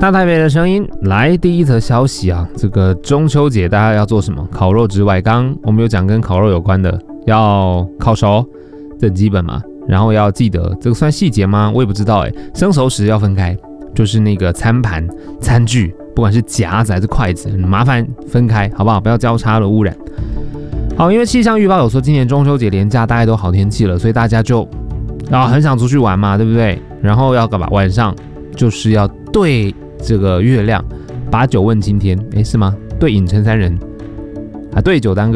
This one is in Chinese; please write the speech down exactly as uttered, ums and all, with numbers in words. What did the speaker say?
大台北的声音来，第一则消息啊，这个中秋节大家要做什么？烤肉之外，刚刚我们有讲跟烤肉有关的，要烤熟，这很基本嘛。然后要记得，这个算细节吗？我也不知道哎。生熟食要分开，就是那个餐盘、餐具，不管是夹子还是筷子，麻烦分开，好不好？不要交叉的污染。好，因为气象预报有说今年中秋节连假大概都好天气了，所以大家就啊很想出去玩嘛，对不对？然后要干嘛？晚上就是要对这个月亮，把酒问青天，哎，是吗？对影成三人啊，对酒当歌。